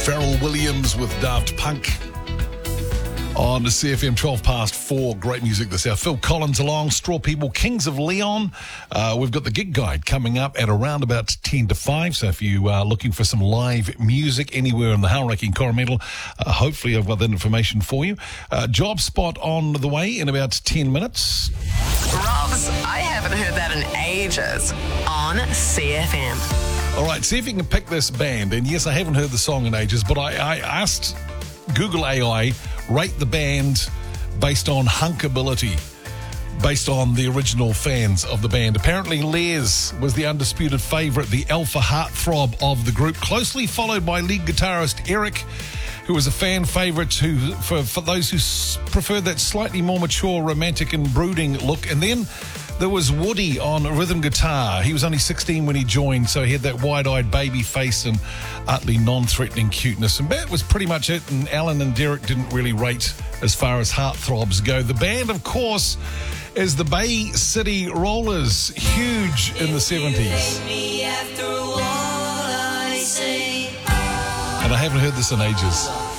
Pharrell Williams with Daft Punk on the CFM 12 past 4. Great music this hour. Phil Collins along, Straw People, Kings of Leon. We've got the gig guide coming up at around about 10 to 5. So if you are looking for some live music anywhere in the Hauraki Coromandel, hopefully I've got that information for you. Job spot on the way in about 10 minutes. Robs, I haven't heard that in ages on CFM. All right, see if you can pick this band. And yes, I haven't heard the song in ages, but I asked Google AI, rate the band based on hunkability, based on the original fans of the band. Apparently, Les was the undisputed favourite, the alpha heartthrob of the group, closely followed by lead guitarist Eric, who was a fan favourite for those who preferred that slightly more mature, romantic and brooding look. And then there was Woody on rhythm guitar. He was only 16 when he joined, so he had that wide-eyed baby face and utterly non-threatening cuteness. And that was pretty much it, and Alan and Derek didn't really rate as far as heartthrobs go. The band, of course, is the Bay City Rollers, huge in the 70s. And I haven't heard this in ages.